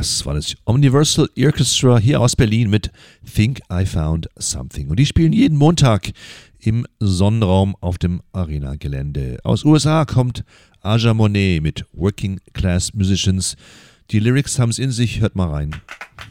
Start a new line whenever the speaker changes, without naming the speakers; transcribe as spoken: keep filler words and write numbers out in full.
Das war das Omniversal Orchestra hier aus Berlin mit Think I Found Something. Und die spielen jeden Montag im Sonnenraum auf dem Arena-Gelände. Aus U S A kommt Aja Monet mit Working Class Musicians. Die Lyrics haben es in sich, hört mal rein.